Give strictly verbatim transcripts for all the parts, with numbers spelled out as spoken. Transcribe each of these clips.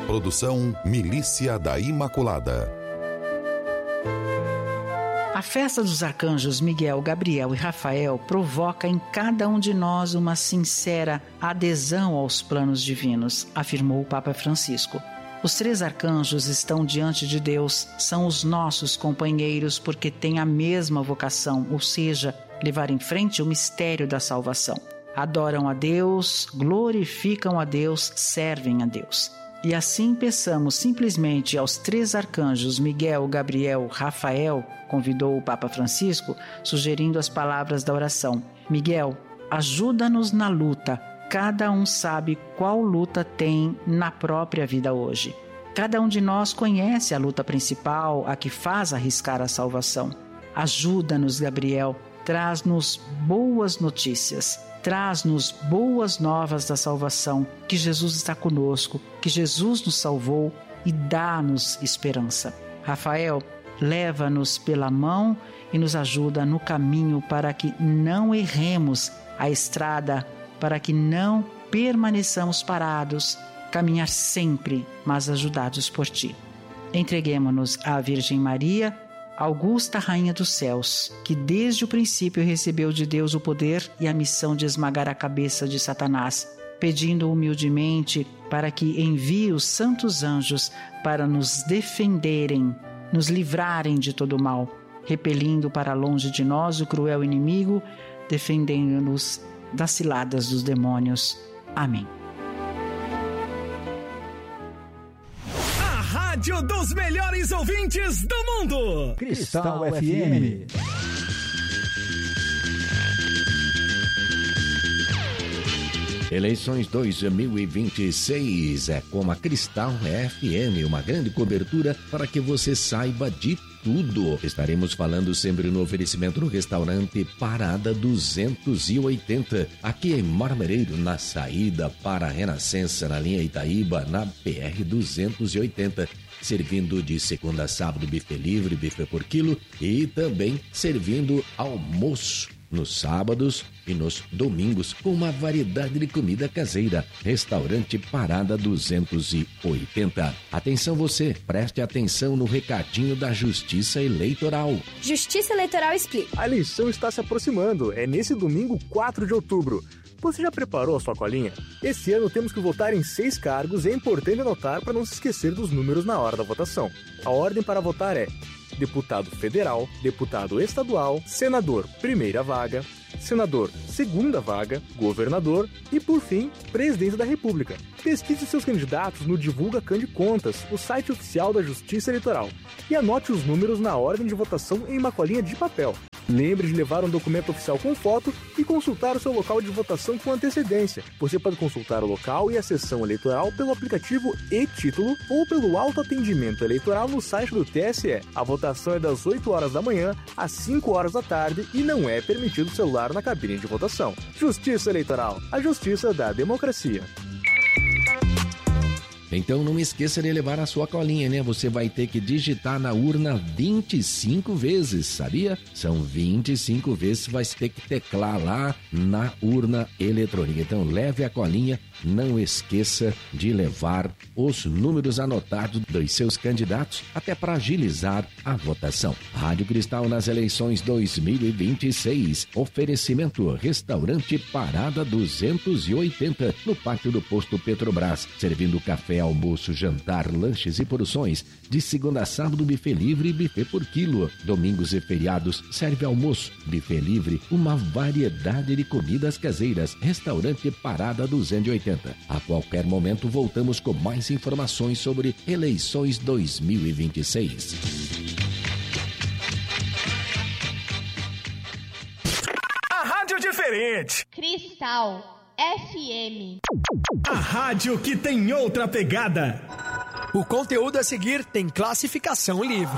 Produção Milícia da Imaculada. A festa dos arcanjos Miguel, Gabriel e Rafael provoca em cada um de nós uma sincera adesão aos planos divinos, afirmou o Papa Francisco. Os três arcanjos estão diante de Deus, são os nossos companheiros porque têm a mesma vocação, ou seja, levar em frente o mistério da salvação. Adoram a Deus, glorificam a Deus, servem a Deus. E assim peçamos simplesmente aos três arcanjos Miguel, Gabriel, Rafael, convidou o Papa Francisco, sugerindo as palavras da oração. Miguel, ajuda-nos na luta. Cada um sabe qual luta tem na própria vida hoje. Cada um de nós conhece a luta principal, a que faz arriscar a salvação. Ajuda-nos, Gabriel, traz-nos boas notícias. Traz-nos boas novas da salvação, que Jesus está conosco, que Jesus nos salvou e dá-nos esperança. Rafael, leva-nos pela mão e nos ajuda no caminho para que não erremos a estrada, para que não permaneçamos parados, caminhar sempre, mas ajudados por Ti. Entreguemo-nos à Virgem Maria, Augusta Rainha dos Céus, que desde o princípio recebeu de Deus o poder e a missão de esmagar a cabeça de Satanás, pedindo humildemente para que envie os santos anjos para nos defenderem, nos livrarem de todo mal, repelindo para longe de nós o cruel inimigo, defendendo-nos das ciladas dos demônios. Amém. Rádio dos melhores ouvintes do mundo. Cristal F M. Eleições dois mil e vinte e seis é com a Cristal F M, uma grande cobertura para que você saiba de tudo. Estaremos falando sempre no oferecimento do restaurante Parada duzentos e oitenta, aqui em Marmereiro, na saída para a Renascença, na linha Itaíba, na P R duzentos e oitenta. Servindo de segunda a sábado buffet livre, buffet por quilo e também servindo almoço nos sábados e nos domingos com uma variedade de comida caseira. Restaurante Parada duzentos e oitenta. Atenção você, preste atenção no recadinho da Justiça Eleitoral. Justiça Eleitoral explica. A eleição está se aproximando, é nesse domingo quatro de outubro. Você já preparou a sua colinha? Esse ano temos que votar em seis cargos e é importante anotar para não se esquecer dos números na hora da votação. A ordem para votar é deputado federal, deputado estadual, senador primeira vaga, senador segunda vaga, governador e, por fim, presidente da República. Pesquise seus candidatos no Divulga Cande Contas, o site oficial da Justiça Eleitoral, e anote os números na ordem de votação em uma colinha de papel. Lembre de levar um documento oficial com foto e consultar o seu local de votação com antecedência. Você pode consultar o local e a sessão eleitoral pelo aplicativo e-Título ou pelo autoatendimento eleitoral no site do T S E. A votação é das oito horas da manhã às cinco horas da tarde e não é permitido celular na cabine de votação. Justiça Eleitoral, a justiça da democracia. Então não esqueça de levar a sua colinha, né? Você vai ter que digitar na urna vinte e cinco vezes, sabia? São vinte e cinco vezes, vai ter que teclar lá na urna eletrônica. Então leve a colinha, não esqueça de levar os números anotados dos seus candidatos, até para agilizar a votação. Rádio Cristal nas eleições dois mil e vinte e seis. Oferecimento Restaurante Parada duzentos e oitenta, no pátio do posto Petrobras, servindo café, almoço, jantar, lanches e porções. De segunda a sábado, buffet livre e buffet por quilo. Domingos e feriados, serve almoço, buffet livre, uma variedade de comidas caseiras. Restaurante Parada duzentos e oitenta. A qualquer momento voltamos com mais informações sobre eleições dois mil e vinte e seis. A rádio diferente. Cristal F M. A rádio que tem outra pegada. O conteúdo a seguir tem classificação livre.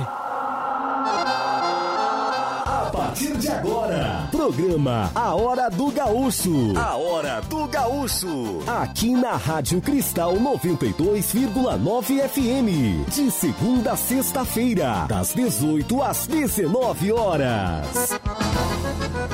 A partir de agora, programa A Hora do Gaúcho. A Hora do Gaúcho. Aqui na Rádio Cristal noventa e dois vírgula nove F M. De segunda a sexta-feira, das dezoito às dezenove horas.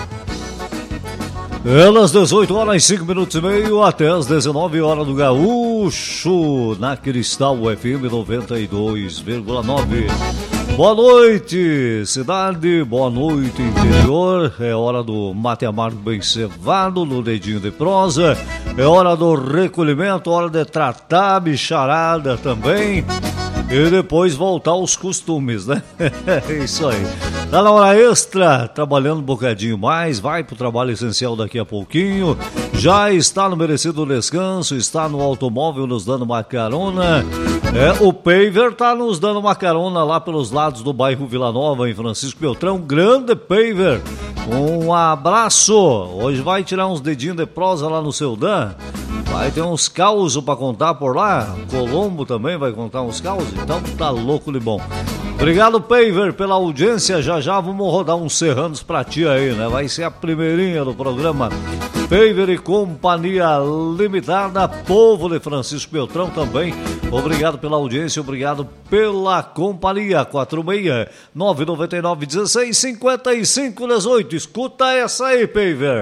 É nas dezoito horas e cinco minutos e meio até as dezenove horas do Gaúcho. Gaúcho, na Cristal F M noventa e dois vírgula nove. Boa noite, cidade, boa noite, interior. É hora do mate amargo bem cevado no dedinho de prosa. É hora do recolhimento, hora de tratar a bicharada também. E depois voltar aos costumes, né? É isso aí. Tá na hora extra, trabalhando um bocadinho mais, vai pro trabalho essencial daqui a pouquinho. Já está no merecido descanso, está no automóvel nos dando uma carona. É, o Paver tá nos dando uma carona lá pelos lados do bairro Vila Nova, em Francisco Beltrão. Grande Paver, um abraço. Hoje vai tirar uns dedinhos de prosa lá no seu Dan. Vai ter uns causos pra contar por lá. Colombo também vai contar uns causos. Então tá louco de bom. Obrigado, Paver, pela audiência. Já já vamos rodar uns serranos pra ti aí, né? Vai ser a primeirinha do programa. Paver e Companhia Limitada, povo de Francisco Beltrão também. Obrigado pela audiência, obrigado pela companhia. Quatro seis nove nove nove um seis cinco cinco um oito. Escuta essa aí, Paver.